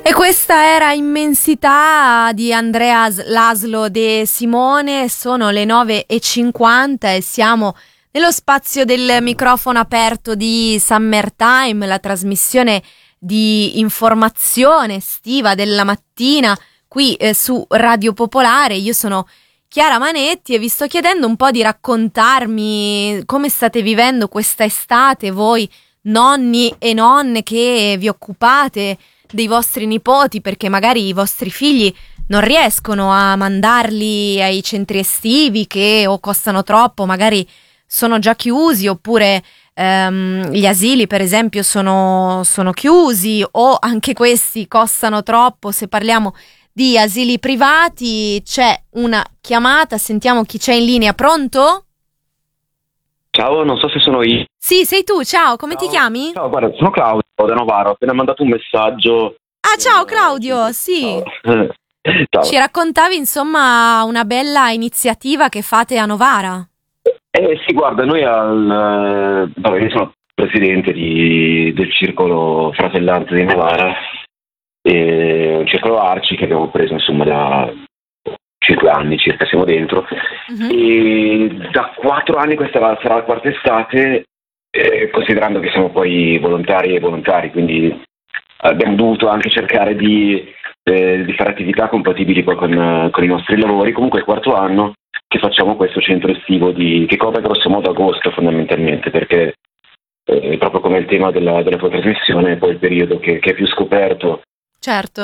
E questa era Immensità di Andrea Laszlo De Simone. Sono le 9:50 e siamo nello spazio del microfono aperto di Summertime, la trasmissione di informazione estiva della mattina qui su Radio Popolare. Io sono Chiara Manetti e vi sto chiedendo un po' di raccontarmi come state vivendo questa estate voi nonni e nonne che vi occupate dei vostri nipoti, perché magari i vostri figli non riescono a mandarli ai centri estivi che o costano troppo, magari sono già chiusi, oppure gli asili per esempio sono chiusi, o anche questi costano troppo. Se parliamo di asili privati c'è una chiamata, sentiamo chi c'è in linea. Pronto? Ciao, non so se sono io. Sì, sei tu, ciao, come ti chiami? Ciao, guarda, sono Claudio da Novara, ho appena mandato un messaggio. Ah, ciao Claudio, sì. Ciao. Ciao. Ci raccontavi insomma una bella iniziativa che fate a Novara. Sì, guarda, noi io sono presidente del circolo Fratellanza di Novara, un circolo Arci che abbiamo preso insomma da 5 anni circa, siamo dentro, e da 4 anni questa sarà la quarta estate, considerando che siamo poi volontari e volontari, quindi abbiamo dovuto anche cercare di fare attività compatibili poi con i nostri lavori. Comunque è il quarto anno che facciamo questo centro estivo che copre grosso modo agosto fondamentalmente, perché proprio come il tema della tua trasmissione è poi il periodo che è più scoperto. Certo.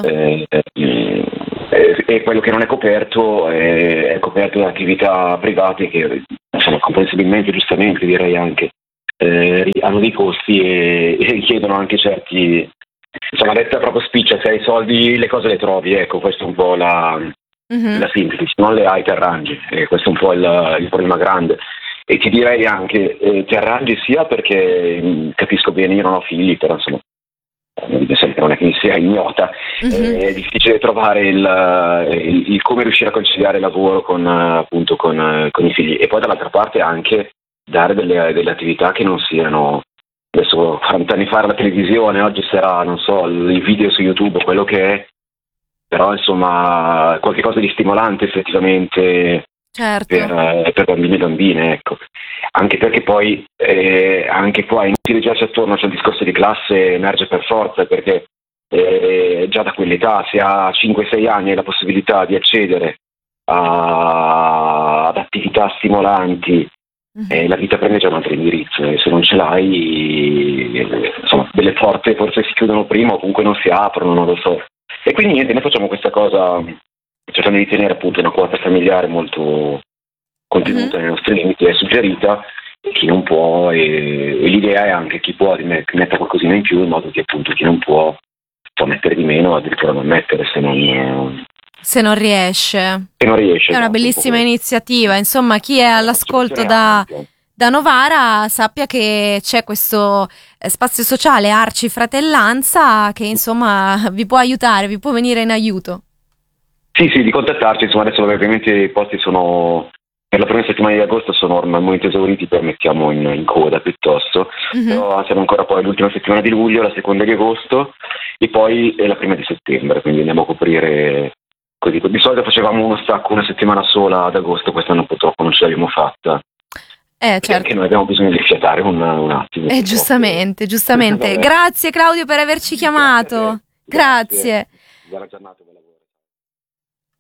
E quello che non è coperto è coperto da attività private che, insomma, comprensibilmente, giustamente direi anche, hanno dei costi e richiedono anche certi, insomma, detta proprio spiccia, se hai soldi le cose le trovi, ecco, questo è un po' la sintesi, se non le hai ti arrangi, e questo è un po' il problema grande. E ti direi anche, ti arrangi sia perché capisco bene, io non ho figli, però insomma, non è che mi sia ignota, è difficile trovare il come riuscire a conciliare il lavoro con i figli, e poi dall'altra parte anche dare delle attività che non siano, adesso 40 anni fa la televisione, oggi sarà, non so, il video su YouTube, quello che è, però insomma qualche cosa di stimolante effettivamente. Certo. Per bambini e bambine, ecco. Anche perché poi anche qua è inutile girarci attorno, c'è il discorso di classe, emerge per forza, perché già da quell'età, se ha 5-6 anni, hai la possibilità di accedere ad attività stimolanti, la vita prende già un altro indirizzo, e se non ce l'hai, insomma, delle porte forse si chiudono prima o comunque non si aprono, non lo so. E quindi niente, noi facciamo questa cosa cercando di tenere appunto una quota familiare molto contenuta nei nostri limiti, è suggerita, e chi non può, e l'idea è anche chi può metta qualcosina in più, in modo che appunto chi non può mettere di meno, addirittura non mettere se non riesce. È una bellissima iniziativa, insomma, chi è all'ascolto da Novara sappia che c'è questo spazio sociale Arci Fratellanza che insomma vi può aiutare, vi può venire in aiuto. Sì, di contattarci, insomma, adesso ovviamente i posti sono, per la prima settimana di agosto sono normalmente esauriti, poi mettiamo in coda piuttosto, però siamo ancora poi l'ultima settimana di luglio, la seconda di agosto e poi la prima di settembre, quindi andiamo a coprire così. Di solito facevamo uno stacco una settimana sola ad agosto, quest'anno purtroppo non ce l'abbiamo fatta. Certo. Perché noi abbiamo bisogno di fiatare un attimo. Giustamente. Grazie Claudio per averci chiamato. Grazie. Buona giornata.